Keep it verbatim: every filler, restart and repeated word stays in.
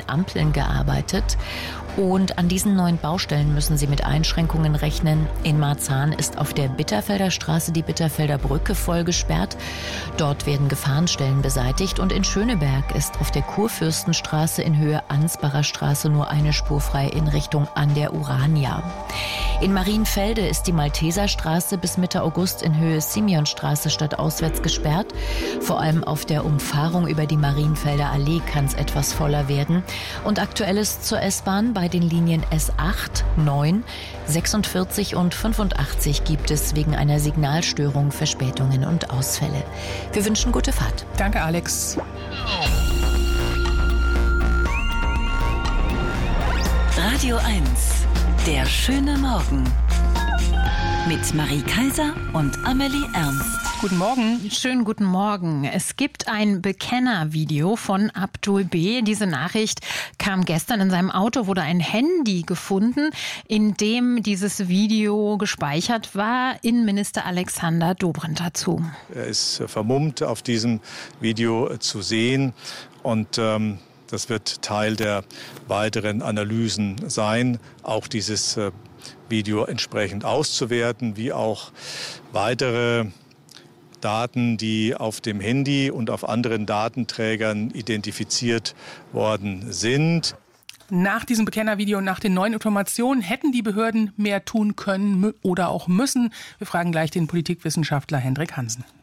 neuen Ampeln gearbeitet. Und an diesen neuen Baustellen müssen sie mit Einschränkungen rechnen. In Marzahn ist auf der Bitterfelder Straße die Bitterfelder Brücke voll gesperrt. Dort werden Gefahrenstellen beseitigt. Und in Schöneberg ist auf der Kurfürstenstraße in Höhe Ansbacher Straße nur eine Spur frei in Richtung an der Urania. In Marienfelde ist die Malteserstraße bis Mitte August in Höhe Simeonstraße stadtauswärts gesperrt. Vor allem auf der Umfahrung über die Marienfelder Allee kann es etwas voller werden. Und Aktuelles zur S-Bahn: bei den Linien S acht, neun, sechsundvierzig und fünfundachtzig gibt es wegen einer Signalstörung Verspätungen und Ausfälle. Wir wünschen gute Fahrt. Danke, Alex. Radio eins, der schöne Morgen. Mit Marie Kaiser und Amelie Ernst. Guten Morgen. Schönen guten Morgen. Es gibt ein Bekennervideo von Abdul B. Diese Nachricht kam gestern. In seinem Auto wurde ein Handy gefunden, in dem dieses Video gespeichert war. Innenminister Alexander Dobrindt dazu. Er ist vermummt auf diesem Video zu sehen und ähm, das wird Teil der weiteren Analysen sein, auch dieses äh, Video entsprechend auszuwerten, wie auch weitere Daten, die auf dem Handy und auf anderen Datenträgern identifiziert worden sind. Nach diesem Bekennervideo, nach den neuen Informationen, hätten die Behörden mehr tun können oder auch müssen? Wir fragen gleich den Politikwissenschaftler Hendrik Hansen.